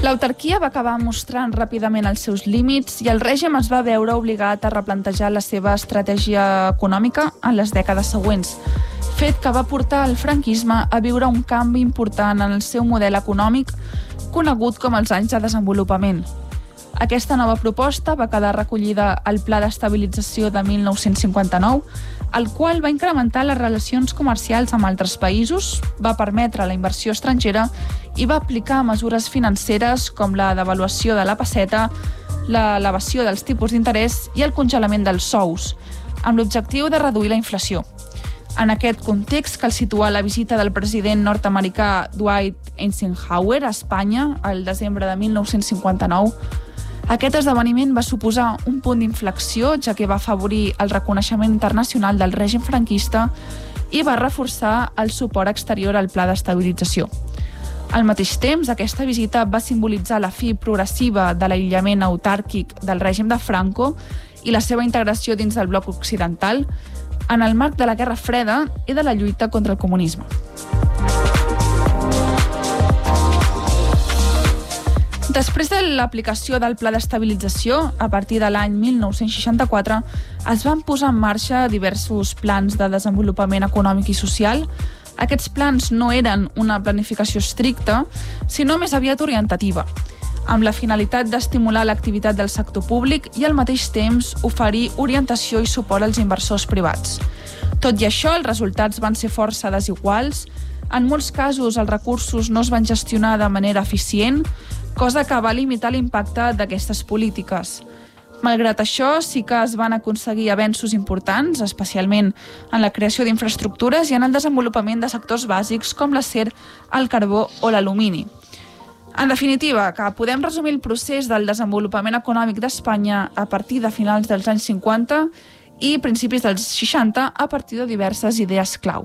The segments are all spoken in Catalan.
L'autarquia va acabar mostrant ràpidament els seus límits i el règim es va veure obligat a replantejar la seva estratègia econòmica en les dècades següents, fet que va portar el franquisme a viure un canvi important en el seu model econòmic conegut com els anys de desenvolupament. Aquesta nova proposta va quedar recollida al Pla d'Estabilització de 1959, el qual va incrementar les relacions comercials amb altres països, va permetre la inversió estrangera i va aplicar mesures financeres com la devaluació de la pesseta, l'elevació dels tipus d'interès i el congelament dels sous, amb l'objectiu de reduir la inflació. En aquest context cal situar la visita del president nord-americà Dwight Eisenhower a Espanya el desembre de 1959. Aquest esdeveniment va suposar un punt d'inflexió, ja que va afavorir el reconeixement internacional del règim franquista i va reforçar el suport exterior al Pla d'Estabilització. Al mateix temps, aquesta visita va simbolitzar la fi progressiva de l'aïllament autàrquic del règim de Franco i la seva integració dins del bloc occidental en el marc de la Guerra Freda i de la lluita contra el comunisme. Després de l'aplicació del Pla d'Estabilització, a partir de l'any 1964, es van posar en marxa diversos plans de desenvolupament econòmic i social. Aquests plans no eren una planificació estricta, sinó més aviat orientativa, amb la finalitat d'estimular l'activitat del sector públic i al mateix temps oferir orientació i suport als inversors privats. Tot i això, els resultats van ser força desiguals. En molts casos, els recursos no es van gestionar de manera eficient, cosa que va limitar l'impacte d'aquestes polítiques. Malgrat això, sí que es van aconseguir avenços importants, especialment en la creació d'infraestructures i en el desenvolupament de sectors bàsics com l'acer, el carbó o l'alumini. En definitiva, que podem resumir el procés del desenvolupament econòmic d'Espanya a partir de finals dels anys 50 i principis dels 60 a partir de diverses idees clau.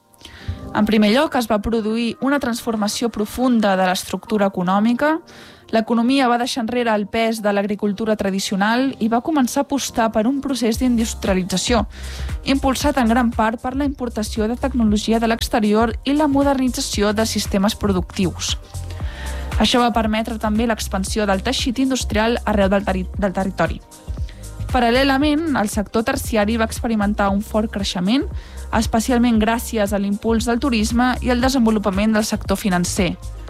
En primer lloc, es va produir una transformació profunda de l'estructura econòmica, l'economia va deixar enrere el pes de l'agricultura tradicional i va començar a apostar per un procés d'industrialització, impulsat en gran part per la importació de tecnologia de l'exterior i la modernització de sistemes productius. Això va permetre també l'expansió del teixit industrial arreu del territori. Paral·lelament, el sector terciari va experimentar un fort creixement, especialment gràcies a l'impuls del turisme i el desenvolupament del sector financer.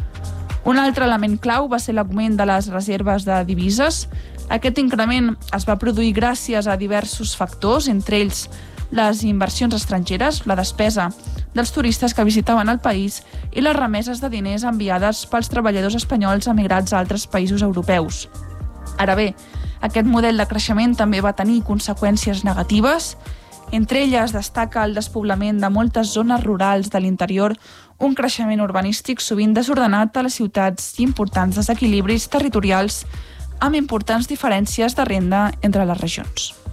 Un altre element clau va ser l'augment de les reserves de divises. Aquest increment es va produir gràcies a diversos factors, entre ells les inversions estrangeres, la despesa dels turistes que visitaven el país i les remeses de diners enviades pels treballadors espanyols emigrats a altres països europeus. Ara bé, aquest model de creixement també va tenir conseqüències negatives. Entre elles destaca el despoblament de moltes zones rurals de l'interior, un creixement urbanístic sovint desordenat a les ciutats i importants desequilibris territorials amb importants diferències de renda entre les regions.